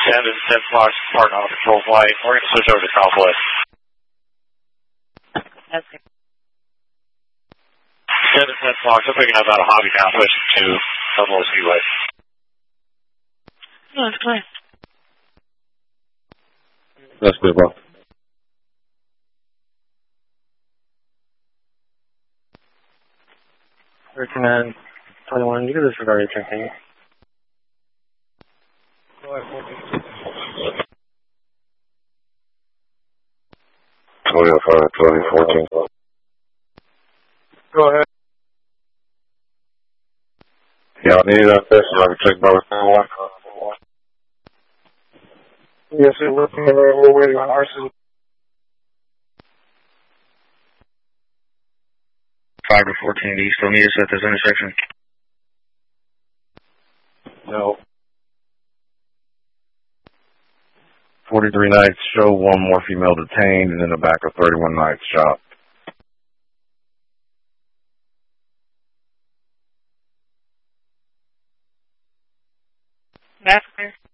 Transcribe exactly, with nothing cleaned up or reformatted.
ten to ten Fox, Spartan on control flight. We're going to switch over to Southwest. Okay. ten to ten Fox, I'm picking up out of Hobby Town, switching to Southwest Speedway. No, it's clear. That's good, bro. thirteen twenty-one, you can disregard your checking. twenty oh five, twenty fourteen. Go ahead. Y'all need that test so I can check by the one. Yes, sir, we're, we're waiting on R C. five to fourteen, do you still need us at this intersection? No. forty-three nights, show one more female detained, and in the back of thirty-one nights shot. That's clear.